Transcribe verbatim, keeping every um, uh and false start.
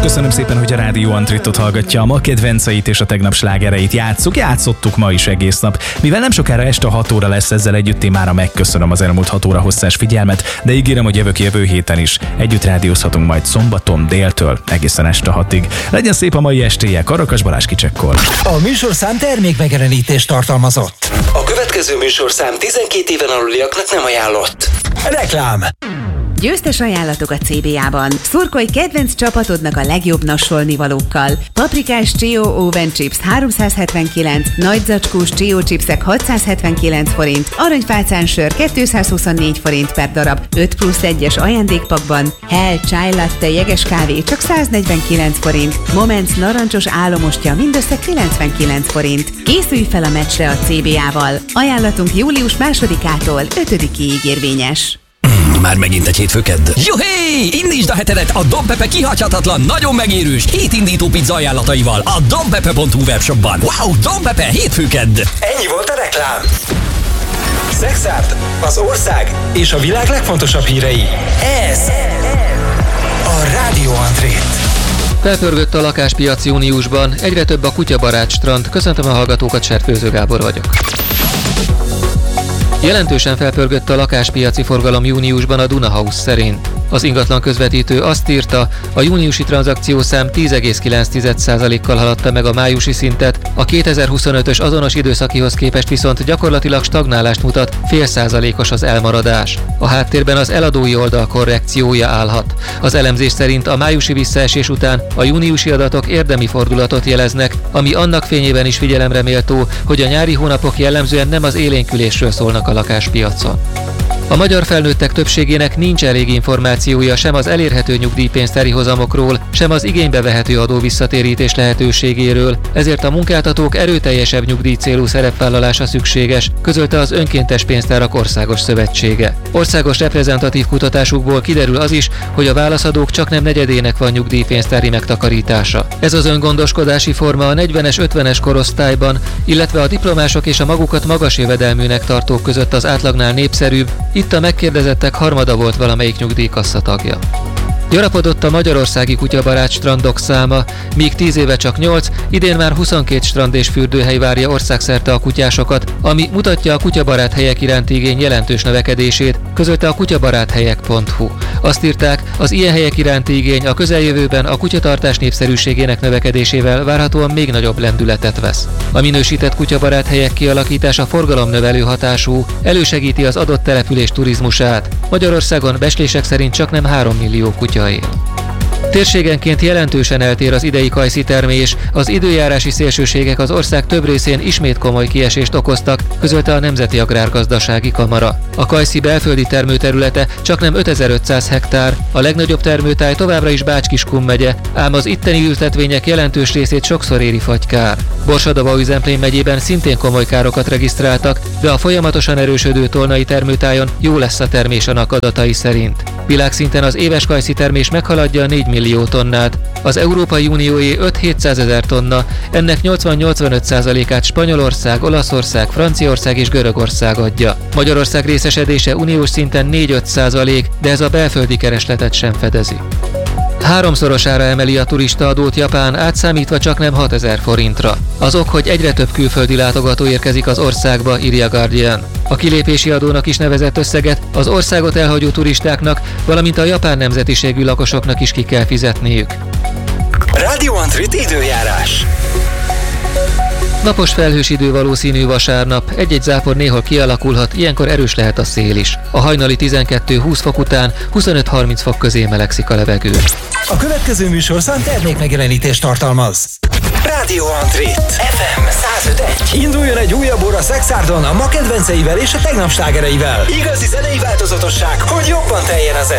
Köszönöm szépen, hogy a Rádió Antrittot hallgatja. Ma kedvenceit és a tegnap slágereit játsszuk. Játszottuk ma is egész nap. Mivel nem sokára este hat óra lesz, ezzel együtt én mára megköszönöm az elmúlt hat óra hosszás figyelmet, de ígérem, hogy jövök jövő héten is. Együtt rádiózhatunk majd szombaton déltől egészen este hatig. Legyen szép a mai estéje, Karakas Balázs kicsekkor. A műsorszám termékmegjelenítést tartalmazott. A következő műsorszám tizenkét éven aluliaknak nem ajánlott. Reklám. Győztes ajánlatok a cé bé á-ban. Szurkolj kedvenc csapatodnak a legjobb nassolnivalókkal. Paprikás Chio Oven Chips háromszázhetvenkilenc, nagy zacskós Chio chipsek hatszázhetvenkilenc forint, aranyfácán sör kétszázhuszonnégy forint per darab, öt plusz egyes ajándékpakban, Hell Chai Latte jeges kávé csak száznegyvenkilenc forint, Moments narancsos álomostja mindössze kilencvenkilenc forint. Készülj fel a meccsre a cé bé á-val. Ajánlatunk július másodikától ötödikéig érvényes. Már megint egy hétfő kedd. Juhé! Indítsd a hetedet a Dompepe kihagyhatatlan, nagyon megérős, hétindító pizza ajánlataival a dompepe pont hu webshopban. Wow, Dompepe hétfő kedd! Ennyi volt a reklám. Szexárd, az ország és a világ legfontosabb hírei. Ez a Rádió Antrit. Felpörgött a lakáspiac júniusban, egyre több a kutyabarát strand. Köszöntöm a hallgatókat, Serfőző Gábor vagyok. Jelentősen felpörgött a lakáspiaci forgalom júniusban a Dunahouse szerint. Az ingatlan közvetítő azt írta, a júniusi tranzakciószám tíz egész kilenc százalékkal haladta meg a májusi szintet, a kétezer-huszonötös azonos időszakihoz képest viszont gyakorlatilag stagnálást mutat, fél százalékos az elmaradás. A háttérben az eladói oldal korrekciója állhat. Az elemzés szerint a májusi visszaesés után a júniusi adatok érdemi fordulatot jeleznek, ami annak fényében is figyelemre méltó, hogy a nyári hónapok jellemzően nem az élénkülésről szólnak a lakáspiacon. A magyar felnőttek többségének nincs elég információja sem az elérhető nyugdíjpénztári hozamokról, sem az igénybe vehető adó visszatérítés lehetőségéről, ezért a munkáltatók erőteljesebb nyugdíjcélú szerepvállalása szükséges, közölte az Önkéntes Pénztárak Országos Szövetsége. Országos reprezentatív kutatásukból kiderül az is, hogy a válaszadók csaknem negyedének van nyugdíjpénztári megtakarítása. Ez az öngondoskodási forma a negyvenes ötvenes korosztályban, illetve a diplomások és a magukat magas jövedelműnek tartók között az átlagnál népszerűbb. Itt a megkérdezettek harmada volt valamelyik nyugdíjkassa tagja. Gyarapodott a magyarországi kutyabarát strandok száma, míg tíz éve csak nyolc, idén már huszonkét strand és fürdőhely várja országszerte a kutyásokat, ami mutatja a kutyabarát helyek iránti igény jelentős növekedését, közölte a kutyabaráthelyek pont hu. Azt írták, az ilyen helyek iránti igény a közeljövőben a kutyatartás népszerűségének növekedésével várhatóan még nagyobb lendületet vesz. A minősített kutyabarát helyek kialakítása forgalomnövelő hatású, elősegíti az adott település turizmusát. Magyarországon becslések szerint csaknem három millió kutya él. Térségenként jelentősen eltér az idei kajszi termés, az időjárási szélsőségek az ország több részén ismét komoly kiesést okoztak, közölte a Nemzeti Agrárgazdasági Kamara. A kajszi belföldi termőterülete csaknem ötezer-ötszáz hektár, a legnagyobb termőtáj továbbra is Bács-Kiskun megye, ám az itteni ültetvények jelentős részét sokszor éri fagykár. Borsadova-Üzemplén megyében szintén komoly károkat regisztráltak, de a folyamatosan erősödő tolnai termőtájon jó lesz a termés annak adatai szerint. Világszinten az éves kajszi termés meghaladja a négy millió tonnát, az Európai Unióé öt-hétszázezer tonna, ennek nyolcvan-nyolcvanöt százalékát Spanyolország, Olaszország, Franciaország és Görögország adja. Magyarország részesedése uniós szinten négy-öt százalék, de ez a belföldi keresletet sem fedezi. Háromszorosára emeli a turistaadót Japán, átszámítva csaknem hatezer forintra. Az ok, hogy egyre több külföldi látogató érkezik az országba, írja Guardian. A kilépési adónak is nevezett összeget az országot elhagyó turistáknak, valamint a japán nemzetiségű lakosoknak is ki kell fizetniük. Rádió Antrit időjárás. Napos felhős idő valószínű vasárnap, egy-egy zápor néhol kialakulhat, ilyenkor erős lehet a szél is. A hajnali tizenkettő-húsz fok után huszonöt-harminc fok közé melegszik a levegő. A következő műsorszám termékmegjelenítést tartalmaz. Rádió Antrit ef em száz öt egy. Induljon egy újabb óra Szexárdon a ma kedvenceivel és a tegnap slágereivel. Igazi zenei változatosság, hogy jobban teljen az